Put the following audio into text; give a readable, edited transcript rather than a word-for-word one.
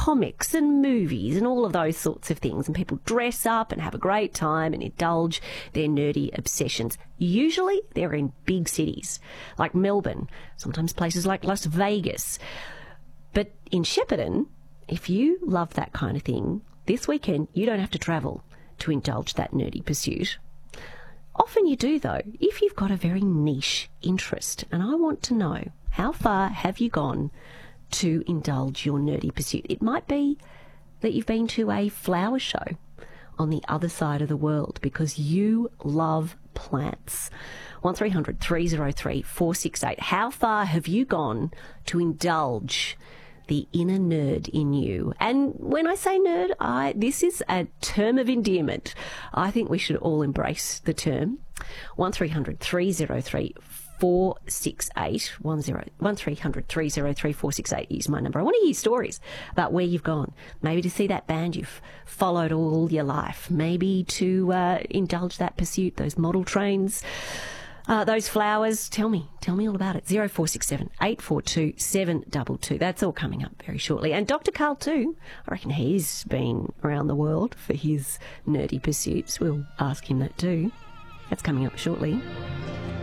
comics and movies and all of those sorts of things, and people dress up and have a great time and indulge their nerdy obsessions. Usually they're in big cities like Melbourne, sometimes places like Las Vegas. But in Shepparton, if you love that kind of thing, this weekend you don't have to travel to indulge that nerdy pursuit. Often you do, though, if you've got a very niche interest. And I want to know, how far have you gone to indulge your nerdy pursuit? It might be that you've been to a flower show on the other side of the world because you love plants. 1300 303 468. How far have you gone to indulge the inner nerd in you? And when I say nerd, this is a term of endearment. I think we should all embrace the term. 1300 303 468 1300 303 468 is my number. I want to hear stories about where you've gone. Maybe to see that band you've followed all your life. Maybe to indulge that pursuit, those model trains, those flowers. Tell me all about it. 0467 842 722. That's all coming up very shortly. And Dr. Carl too, I reckon he's been around the world for his nerdy pursuits. We'll ask him that too. That's coming up shortly.